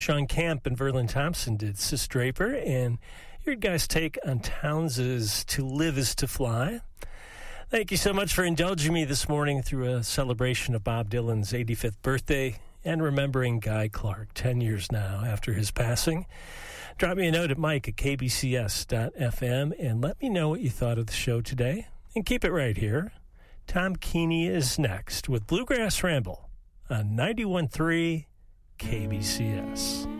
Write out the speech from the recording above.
Sean Camp and Verlin Thompson did Sis Draper, and your guys' take on Townes' To Live Is to Fly. Thank you so much for indulging me this morning through a celebration of Bob Dylan's 85th birthday and remembering Guy Clark 10 years now after his passing. Drop me a note at mike@kbcs.fm and let me know what you thought of the show today. And keep it right here. Tom Keeney is next with Bluegrass Ramble on 91.3 KBCS.